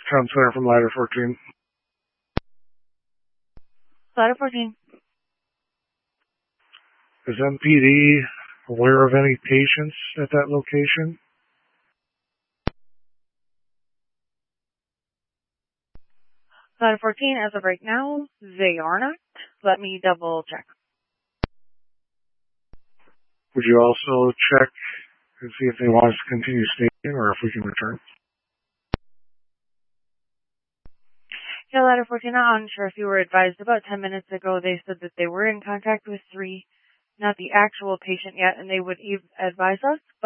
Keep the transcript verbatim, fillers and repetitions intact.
Tom Sawyer from Ladder fourteen. Ladder fourteen. Is M P D aware of any patients at that location? Ladder fourteen, as of right now, they are not. Let me double check. Would you also check and see if they want us to continue staging or if we can return? Yeah, Ladder fourteen, I'm unsure if you were advised. About ten minutes ago, they said that they were in contact with three, not the actual patient yet, and they would advise us.